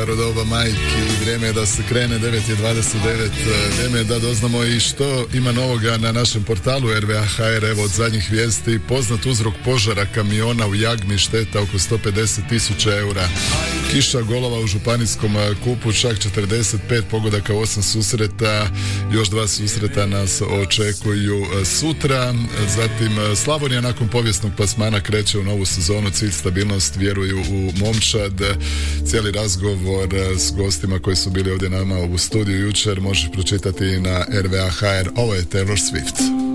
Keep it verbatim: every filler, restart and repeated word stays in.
staro doba majki, vrijeme je da se krene, devet je dvadeset devet, vrijeme je da doznamo i što ima novoga na našem portalu R V A H R. Evo od zadnjih vijesti, poznat uzrok požara kamiona u Jagmi, šteta oko sto pedeset tisuća eura. Kiša golova u županijskom kupu, čak četrdeset pet pogodaka, osam susreta, još dva susreta nas očekuju sutra. Zatim Slavonija nakon povijesnog plasmana kreće u novu sezonu, cilj stabilnost, vjeruju u momčad. Cijeli razgovor s gostima koji su bili ovdje nama u studiju jučer možeš pročitati na R V A H R. Ovo je Taylor Swift.